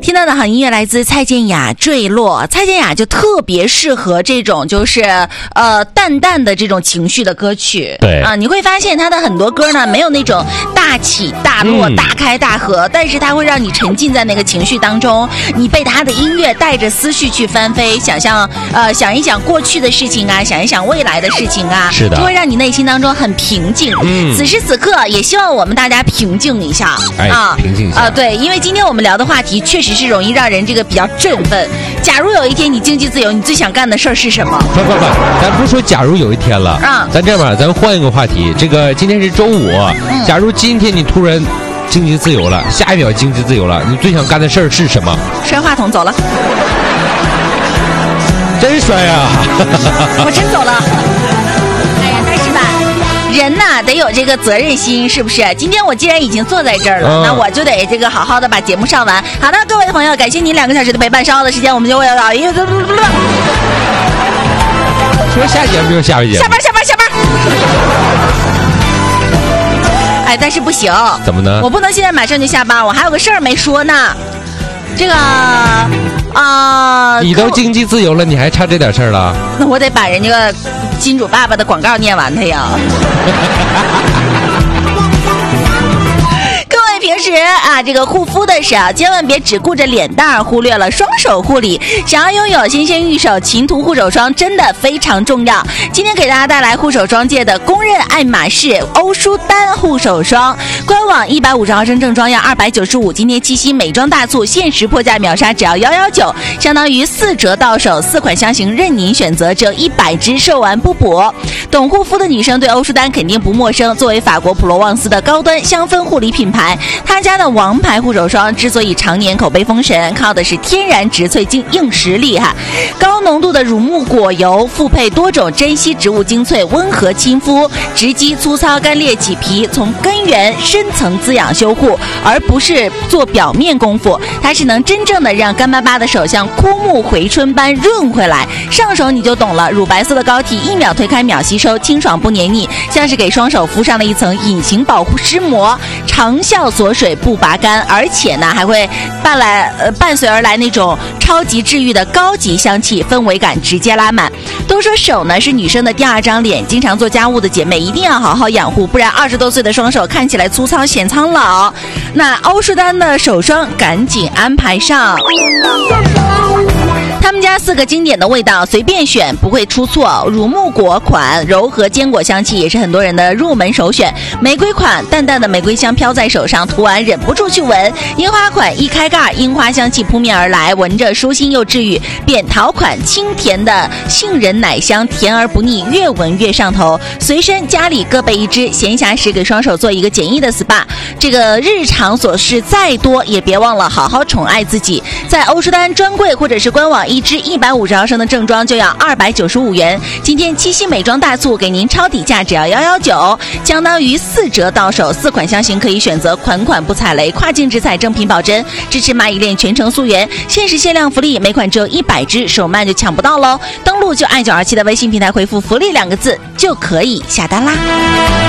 听到的好音乐来自蔡健雅《坠落》，蔡健雅就特别适合这种就是淡淡的这种情绪的歌曲。 对啊，你会发现她的很多歌呢没有那种大起大落、大开大合，但是它会让你沉浸在那个情绪当中，你被她的音乐带着思绪去翻飞，想一想过去的事情啊，想一想未来的事情啊， 是的， 就会让你内心当中很平静。此时此刻也希望我们大家平静一下平静一下对，因为今天我们聊的话题确实是容易让人这个比较振奋。假如有一天你经济自由，你最想干的事儿是什么？ 不，咱不是说假如有一天了，咱这样吧，咱换一个话题。这个今天是周五，假如今天你突然经济自由了，下一秒经济自由了，你最想干的事儿是什么？ 摔话筒走了。 真摔啊！ 我真走了。哎呀，但是吧，人呐得有这个责任心，是不是？今天我既然已经坐在这儿了，那我就得这个好好的把节目上完。好的，各位朋友，感谢您2个小时的陪伴，稍后的时间我们就会有说下节目就下一节目， 下班。哎，但是不行， 怎么呢？ 我不能现在马上就下班，我还有个事儿没说呢。这个你都经济自由了，你还差这点事儿了？ 那我得把人家金主爸爸的广告念完它呀。平时啊，这个护肤的时候，千万别只顾着脸蛋，忽略了双手护理。想要拥有新鲜玉手勤涂护手霜，真的非常重要。今天给大家带来护手霜界的公认爱马仕欧舒丹护手霜，官网150毫升正装要295，今天七夕美妆大促，限时破价秒杀，只要119，相当于4折到手，4款香型任您选择，只有100支，售完不补。懂护肤的女生对欧舒丹肯定不陌生，作为法国普罗旺斯的高端香氛护理品牌，他家的王牌护手霜之所以常年口碑封神，靠的是天然植萃硬实力高浓度的乳木果油复配多种珍稀植物精粹，温和亲肤，直击粗糙干裂起皮，从根源深层滋养修护，而不是做表面功夫。它是能真正的让干巴巴的手像枯木回春般润回来，上手你就懂了。乳白色的膏体1秒推开秒吸收，清爽不黏腻，像是给双手敷上了一层隐形保护湿膜，长效锁水不拔干，而且呢还会伴随而来那种超级治愈的高级香气，氛围感直接拉满。都说手呢是女生的第2张脸，经常做家务的姐妹一定要好好养护，不然20多岁的双手看起来粗糙显苍老。那欧舒丹的手霜赶紧安排上。他们家4个经典的味道随便选不会出错，乳木果款柔和坚果香气也是很多人的入门首选，玫瑰款淡淡的玫瑰香飘在手上，涂完忍不住去闻，樱花款一开盖樱花香气扑面而来，闻着舒心又治愈，扁桃款清甜的杏仁奶香甜而不腻，越闻越上头，随身家里各备一支，闲暇时给双手做一个简易的 SPA， 这个日常琐事再多也别忘了好好宠爱自己。在欧舒丹专柜或者是官网，一支150毫升的正装就要295元，今天七夕美妆大促给您超底价，只要119，相当于4折到手，4款香型可以选择，款款不踩雷，跨境直采，正品保真，支持蚂蚁链全程溯源，限时限量福利，每款只有100支，手慢就抢不到喽。登录就爱927的微信平台回复福利2个字就可以下单啦。